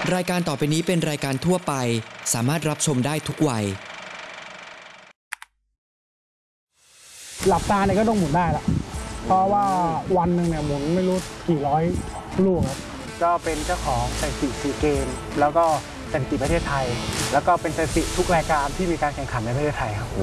รายการต่อไปนี้เป็นรายการทั่วไปสามารถรับชมได้ทุกวัยหลับตาเนี่ยก็ต้องหมุนได้ละเพราะว่าวันหนึ่งเนี่ยหมุนไม่รู้กี่ร้อยลูกครับก็เป็นเจ้าของสถิติซีเกมแล้วก็สถิติประเทศไทยแล้วก็เป็นสถิติทุกรายการที่มีการแข่งขันในประเทศไทยครับ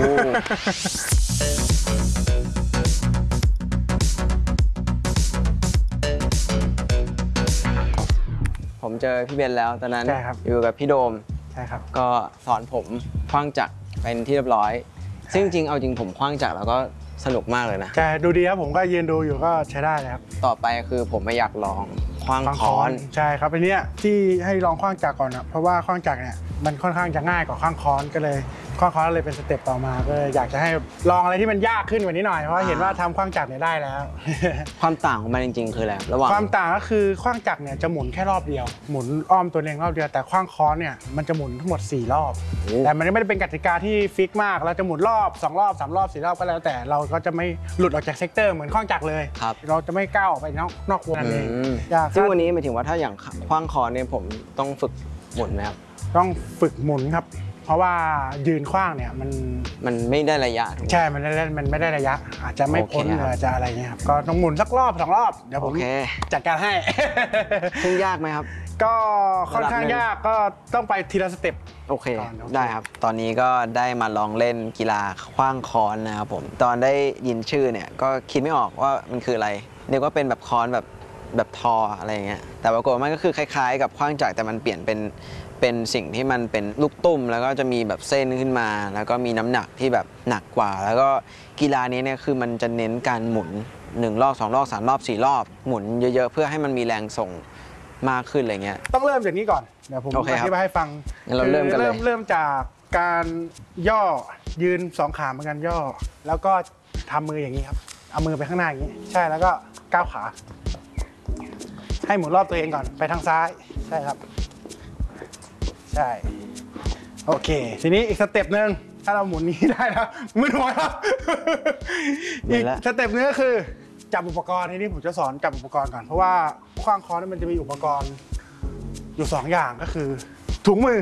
ผมเจอพี่เบนแล้วตอนนั้นใช่ครับอยู่กับพี่โดมใช่ครับก็สอนผมขว้างจักรเป็นที่เรียบร้อยซึ่งจริงเอาจริงผมขว้างจักรแล้วก็สนุกมากเลยนะใช่ดูดีครับผมก็ยืนดูอยู่ก็ใช้ได้เลยครับต่อไปคือผมไม่อยากลองขว้างค้อนใช่ครับอันนี้ที่ให้ลองขว้างจักรก่อนนะเพราะว่าขว้างจักรเนี่ยมันค่อนข้างจะง่ายกว่าขว้างค้อนก็เลยขว้างค้อนเลยเป็นสเต็ปต่อมาก็เลยอยากจะให้ลองอะไรที่มันยากขึ้นกว่านี้หน่อยเพราะเห็นว่าทำขว้างจักรเนี่ยได้แล้วความต่างของมันจริงๆคืออะไรระหว่างความต่างก็คือขว้างจักรเนี่ยจะหมุนแค่รอบเดียวหมุนอ้อมตัวเองรอบเดียวแต่ขว้างค้อนเนี่ยมันจะหมุนทั้งหมด4รอบแต่มันไม่ได้เป็นกติกาที่ฟิกมากเราจะหมุนรอบ2รอบ3รอบ4รอบก็แล้วแต่เราก็จะไม่หลุดออกจากเซกเตอร์เหมือนขว้างจักรเลยเราจะไม่ก้าวออกไปนอกวงนั่นเองซึ่งวันนี้หมายถึงว่าถ้าอย่างขว้างค้อนเนี่ยผมต้องฝึกหมุนไหมครับต้องฝึกหมุนครับเพราะว่ายืนขว้างเนี่ยมันไม่ได้ระยะใช่มันไม่ได้ระยะอาจจะไม่พ้นหรืออาจจะอะไรเงี้ยครับก็ต้องหมุนสักรอบ2รอบเดี๋ยวผมจัดการให้ซึ่งยากไหมครับก็ค่อนข้างยากก็ต้องไปทีละสเต็ปโอเคได้ครับตอนนี้ก็ได้มาลองเล่นกีฬาขว้างค้อนนะครับผมตอนได้ยินชื่อเนี่ยก็คิดไม่ออกว่ามันคืออะไรนึกว่าเป็นแบบค้อนแบบทออะไรเงี้ยแต่ปรากฏมันก็คือคล้ายๆกับขว้างจักรแต่มันเปลี่ยนเป็นสิ่งที่มันเป็นลูกตุ้มแล้วก็จะมีแบบเส้นขึ้นมาแล้วก็มีน้ำหนักที่แบบหนักกว่าแล้วก็กีฬานี้เนี่ยคือมันจะเน้นการหมุน1รอบ2รอบ3รอบ4รอบหมุนเยอะๆเพื่อให้มันมีแรงส่งมากขึ้นอะไรเงี้ยต้องเริ่มจากนี้ก่อนเดี๋ยวผมอธิบายให้ฟังเราเริ่มกันเลยเริ่มจากการย่อยืน2ขาเหมือนกันย่อแล้วก็ทำมืออย่างนี้ครับเอามือไปข้างหน้าอย่างนี้ใช่แล้วก็ก้าวขาให้หมุนรอบตัวเองก่อนไปทางซ้ายใช่ครับใช่โอเคทีนี้อีกสเต็ปหนึ่งถ้าเราหมุนนี้ได้แล้วมือหัวครับอีกสเต็ปนึงก็คือจับอุปกรณ์ทีนี้ผมจะสอนจับอุปกรณ์ก่อนเพราะว่าขว้างค้อนมันจะมีอุปกรณ์อยู่2อย่างก็คือถุงมือ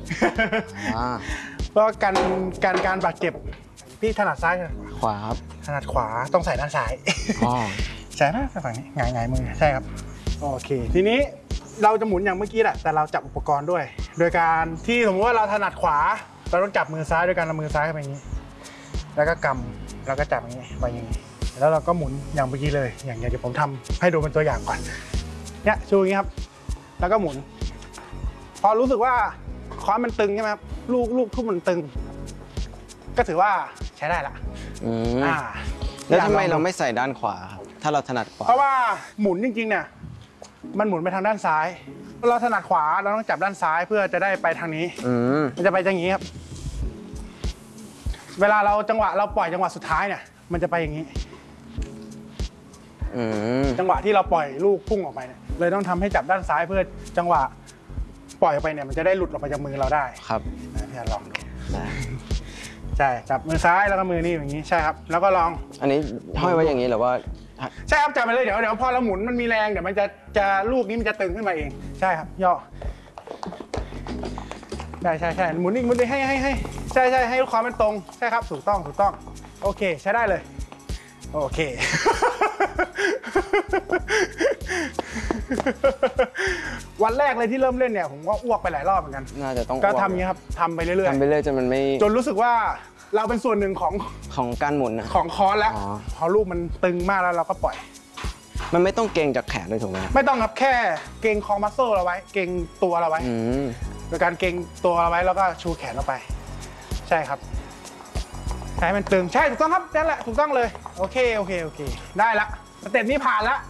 เพราะการบาดเจ็บพี่ถนัดซ้ายขวาครับถนัดขวาต้องใส่ด้านซ้ายใช่ไหมฝั่งนี้หงายมือใช่ครับโอเคทีนี้เราจะหมุนอย่างเมื่อกี้แหละแต่เราจับอุปกรณ์ด้วยโดยการที่สมมติว่าเราถนัดขวาเราต้องจับมือซ้ายโดยการเอามือซ้ายเข้าไปอย่างนี้แล้วก็กำแล้วก็จับอย่างนี้ไปอย่างนี้แล้วเราก็หมุนอย่างเมื่อกี้เลยอย่างเดี๋ยวผมทำให้ดูเป็นตัวอย่างก่อนเนี่ยชูอย่างนี้ครับแล้วก็หมุนพอรู้สึกว่าค้อนมันตึงใช่ไหมครับลูกทุ่มมันตึงก็ถือว่าใช้ได้ละแล้วทำไมเราไม่ใส่ด้านขวาถ้าเราถนัดขวาเพราะว่าหมุนจริงๆเนี่ยมันหมุนไปทางด้านซ้ายเราถนัดขวาเราต้องจับด้านซ้ายเพื่อจะได้ไปทางนี้มันจะไปอย่างนี้ครับเวลาเราจังหวะเราปล่อยจังหวะสุดท้ายเนี่ยมันจะไปอย่างนี้จังหวะที่เราปล่อยลูกพุ่งออกไปเนี่ยเลยต้องทำให้จับด้านซ้ายเพื่อจังหวะปล่อยออกไปเนี่ยมันจะได้หลุดออกไปจากมือเราได้ครับพี่ลองดูใช่จับมือซ้ายแล้วก็มือนี่อย่างนี้ใช่ครับแล้วก็ลองอันนี้ห้อยไว้อย่างนี้หรือว่าใช่ครับจับไปเลยเดี๋ยวพอเราหมุนมันมีแรงเดี๋ยวมันจะลูกนี้มันจะตึงขึ้นมาเองใช่ครับย่อใช่หมุนอีกให้ใช่ให้ลูกค้ามันตรงใช่ครับถูกต้องโอเคใช้ได้เลยโอเควันแรกเลยที่เริ่มเล่นเนี่ยผมก็อ้วกไปหลายรอบเหมือนกันน่าจะต้องก็ทำอย่างนี้ครับทำไปเรื่อยจนมันไม่จนรู้สึกว่าเราเป็นส่วนหนึ่งของการหมุนของคอร์สแล้วพอลูกมันตึงมากแล้วเราก็ปล่อยมันไม่ต้องเกรงจากแขนเลยถูกไหมไม่ต้องครับแค่เกรงคอมัสเซลเราไว้เกรงตัวเราไว้โดยการเกรงตัวเราไว้แล้วก็ชูแขนเราไปใช่ครับใช่มันตึงใช่ถูกต้องครับนั่นแหละถูกต้องเลยโอเคได้ละสเต็ปนี้ผ่านละ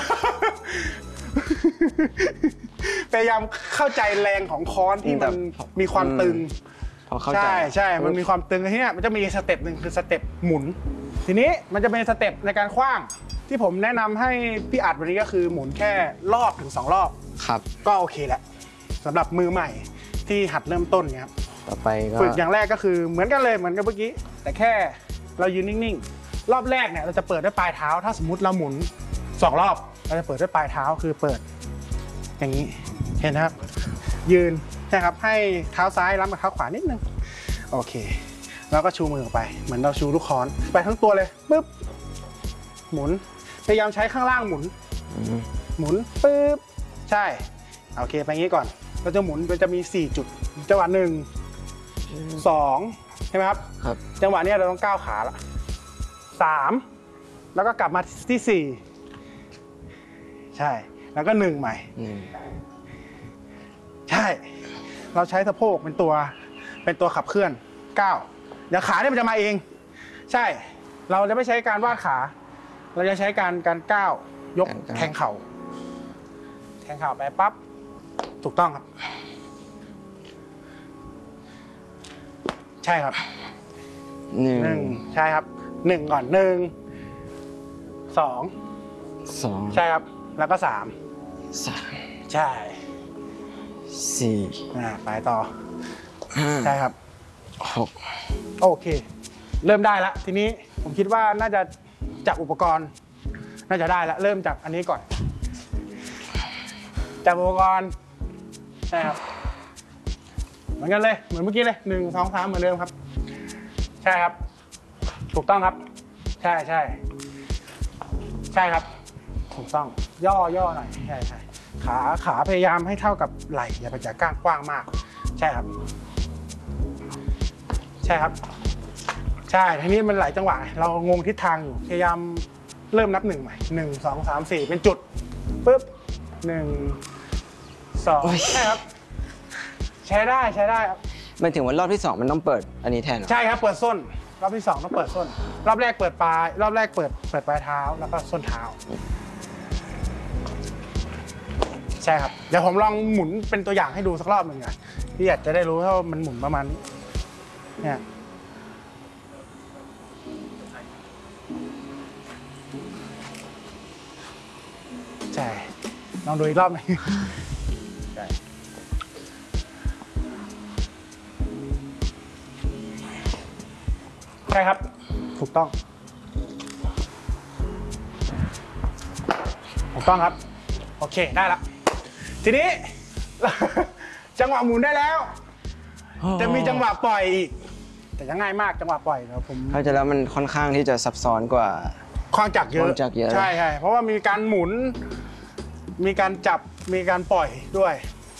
พยายามเข้าใจแรงของค้อนที่มันมีความตึงใช่มันมีความตึงที่นี่มันจะมีสเต็ปหนึ่งคือสเต็ปหมุนทีนี้มันจะเป็นสเต็ปในการขว้างที่ผมแนะนำให้พี่อัดวันนี้ก็คือหมุนแค่รอบถึง2รอบครับก็โอเคแล้วสำหรับมือใหม่ที่หัดเริ่มต้นเนี่ยครับต่อไปก็ฝึกอย่างแรกก็คือเหมือนกันเลยเหมือนกับเมื่อกี้แต่แค่เรายืนนิ่งๆรอบแรกเนี่ยเราจะเปิดด้วยปลายเท้าถ้าสมมุติเราหมุน2รอบเราจะเปิดด้วยปลายเท้าคือเปิดอย่างนี้เห็นนะครับ ยืนใช่ครับให้เท้าซ้ายรับกับเท้าขวานิดนึงโอเคแล้วก็ชูมือออกไปเหมือนเราชูลูกค้อนไปทั้งตัวเลยปึ๊บหมุนพยายามใช้ข้างล่างหมุนหมุนปึ๊บใช่โอเคไปงี้ก่อนเราจะหมุนมันจะมี4จุดจังหวะ1 2ใช่ไหมครับครับจังหวะนี้เราต้องก้าวขาละ3แล้วก็กลับมาที่4ใช่แล้วก็1ใหม่ใช่เราใช้สะโพกเป็นตัวขับเคลื่อนก้าวเดี๋ยวขาเนี่ยมันจะมาเองใช่เราจะไม่ใช้การวาดขาเราจะใช้การก้าวยกแทงเข่าไปปั๊บถูกต้องครับใช่ครับ1ใช่ครับ1ก่อน1 2ใช่ครับแล้วก็3ใช่4ไปต่อ5ใช่ครับ6โอเคเริ่มได้แล้วทีนี้ผมคิดว่าน่าจะจับอุปกรณ์น่าจะได้แล้วเริ่มจากอันนี้ก่อนจับอุปกรณ์ใช่ครับเหมือนกันเลยเหมือนเมื่อกี้เลย1 2 3เหมือนเดิมครับใช่ครับถูกต้องครับใช่ครับถูกต้องย่อหน่อยใช่ขาพยายามให้เท่ากับไหล่อย่าไปจากกว้างมากใช่ครับใช่ทีนี้มันหลายจังหวะเรางงทิศทางอยู่พยายามเริ่มนับ1ใหม่1 2 3 4เป็นจุดปึ๊บ1 2ใช่ครับใช้ได้ครับหมายถึงว่ารอบที่2มันต้องเปิดอันนี้แทนเหรอใช่ครับเปิดส้นรอบที่2ต้องเปิดส้นรอบแรกเปิดปลายรอบแรกเปิดปลายเท้าแล้วก็ส้นเท้าใช่ครับเดี๋ยวผมลองหมุนเป็นตัวอย่างให้ดูสักรอบหนึ่งอ่ะพี่อยากจะได้รู้ว่ามันหมุนประมาณนี้เนี่ยใช่ลองดูอีกรอบหนึ่งใช่ครับถูกต้องครับโอเคได้ละทีนี้ จังหวะหมุนได้แล้วจะมีจังหวะปล่อยอีกแต่ยังง่ายมากจังหวะปล่อยแล้วผมเข้าใจแล้วมันค่อนข้างที่จะซับซ้อนกว่าความจักเยอะใช่เพราะว่ามีการหมุนมีการจับมีการปล่อยด้วย